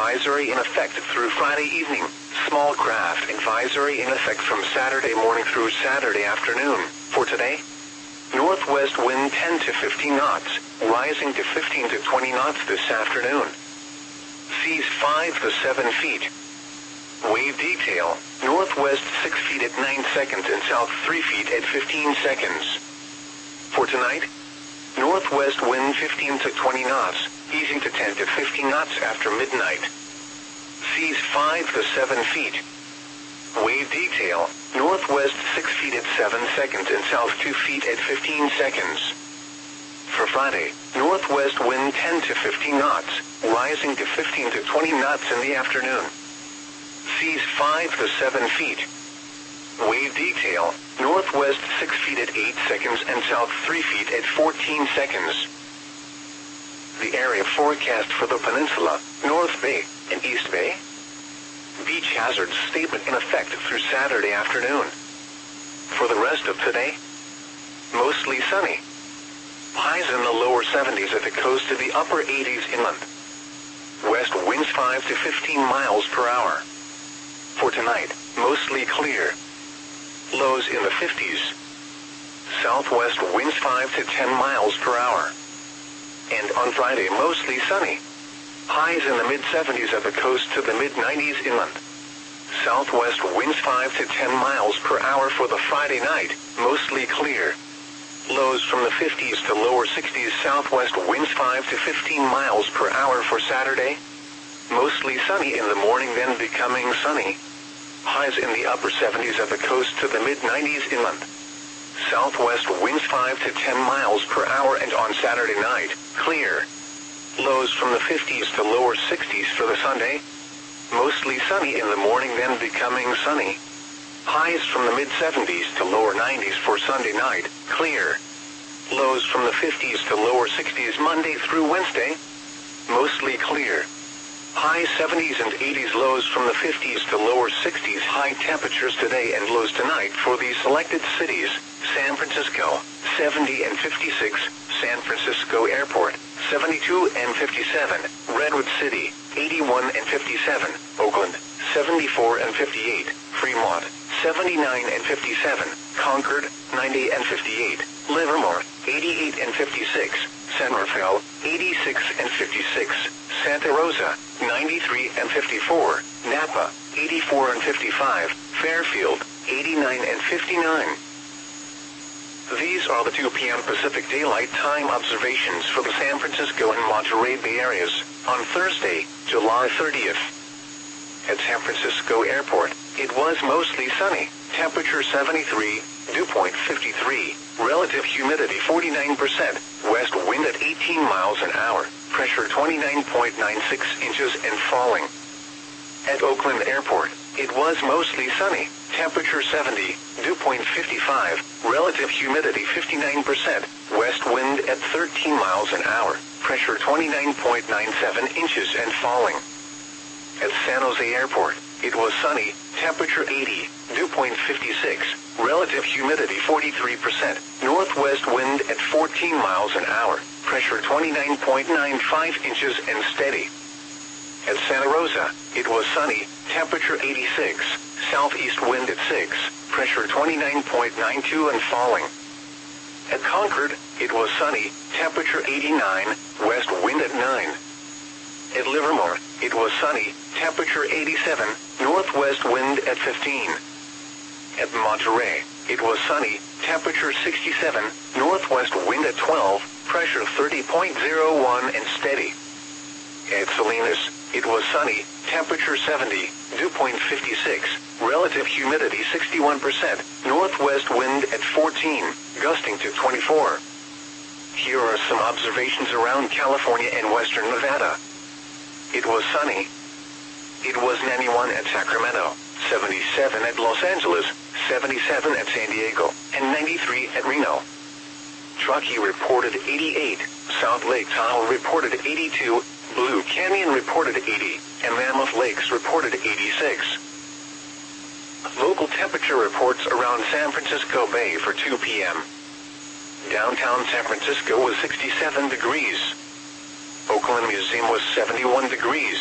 advisory in effect through Friday evening. Small craft advisory in effect from Saturday morning through Saturday afternoon. For today, northwest wind 10 to 15 knots, rising to 15 to 20 knots this afternoon. Seas 5 to 7 feet. Wave detail, northwest 6 feet at 9 seconds and south 3 feet at 15 seconds. For tonight, northwest wind 15 to 20 knots, easing to 10 to 15 knots after midnight. Seas 5 to 7 feet. Wave detail, northwest 6 feet at 7 seconds and south 2 feet at 15 seconds. For Friday, northwest wind 10 to 15 knots, rising to 15 to 20 knots in the afternoon. Seas 5 to 7 feet. Wave detail, northwest 6 feet at 8 seconds and south 3 feet at 14 seconds. The area forecast for the peninsula, North Bay, and East Bay. Beach hazard statement in effect through Saturday afternoon. For the rest of today, mostly sunny. Highs in the lower 70s at the coast to the upper 80s inland. West winds 5 to 15 miles per hour. For tonight, mostly clear. Lows in the 50s. Southwest winds 5 to 10 miles per hour. And on Friday, mostly sunny. Highs in the mid-70s at the coast to the mid-90s inland. Southwest winds 5 to 10 miles per hour for the Friday night, mostly clear. Lows from the 50s to lower 60s. Southwest winds 5 to 15 miles per hour for Saturday. Mostly sunny in the morning, then becoming sunny. Highs in the upper 70s at the coast to the mid-90s inland. Southwest winds 5 to 10 miles per hour, and on Saturday night, clear. Lows from the 50s to lower 60s for the Sunday. Mostly sunny in the morning, then becoming sunny. Highs from the mid-70s to lower 90s for Sunday night, clear. Lows from the 50s to lower 60s Monday through Wednesday. Mostly clear. High 70s and 80s, lows from the 50s to lower 60s. High temperatures today and lows tonight for the selected cities. San Francisco, 70 and 56. San Francisco Airport, 72 and 57. Redwood City, 81 and 57. Oakland, 74 and 58. Fremont, 79 and 57. Concord, 90 and 58. Livermore, 88 and 56. San Rafael, 86 and 56. Santa Rosa, 93 and 54. Napa, 84 and 55. Fairfield, 89 and 59. These are the 2 p.m. Pacific Daylight Time observations for the San Francisco and Monterey Bay areas on Thursday, July 30th. At San Francisco Airport, it was mostly sunny. Temperature 73, dew point 53, relative humidity 49%, west wind at 18 miles an hour, pressure 29.96 inches and falling. At Oakland Airport, it was mostly sunny. Temperature 70, dew point 55, relative humidity 59%, west wind at 13 miles an hour, pressure 29.97 inches and falling. At San Jose Airport, it was sunny. Temperature 80, dew point 56, relative humidity 43%, northwest wind at 14 miles an hour, pressure 29.95 inches and steady. At Santa Rosa, it was sunny. Temperature 86, southeast wind at 6, pressure 29.92 and falling. At Concord, it was sunny. Temperature 89, west wind at 9. At Livermore, it was sunny. Temperature 87, northwest wind at 15. At Monterey, it was sunny. Temperature 67, northwest wind at 12, pressure 30.01 and steady. At Salinas, it was sunny. Temperature 70, dew point 56, relative humidity 61%, northwest wind at 14, gusting to 24. Here are some observations around California and western Nevada. It was sunny. It was 91 at Sacramento, 77 at Los Angeles, 77 at San Diego, and 93 at Reno. Truckee reported 88, South Lake Tahoe reported 82, Blue Canyon reported 80, and Mammoth Lakes reported 86. Local temperature reports around San Francisco Bay for 2 p.m. Downtown San Francisco was 67 degrees. Oakland Museum was 71 degrees.